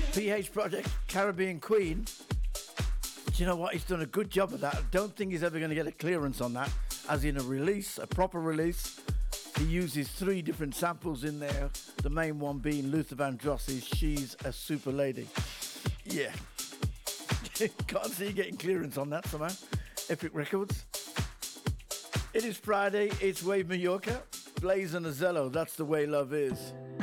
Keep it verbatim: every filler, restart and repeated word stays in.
P H Project, Caribbean Queen. But you know what? He's done a good job of that. I don't think he's ever going to get a clearance on that, as in a release, a proper release. He uses three different samples in there, the main one being Luther Vandross's She's a Super Lady. Yeah. Can't see you getting clearance on that somehow. Epic Records. It is Friday, it's Wave Mallorca. Blaze and Azello, that's the way love is.